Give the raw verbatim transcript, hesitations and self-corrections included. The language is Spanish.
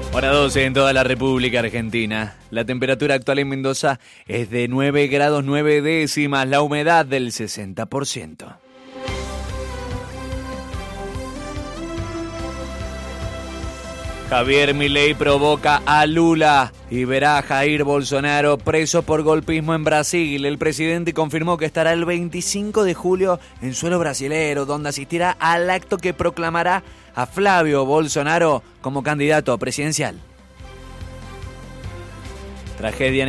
Hora doce en toda la República Argentina. La temperatura actual en Mendoza es de nueve grados nueve décimas, la humedad del sesenta por ciento. Javier Milei provoca a Lula y verá a Jair Bolsonaro preso por golpismo en Brasil. El presidente confirmó que estará el veinticinco de julio en suelo brasilero, donde asistirá al acto que proclamará a Flavio Bolsonaro como candidato presidencial. Tragedia en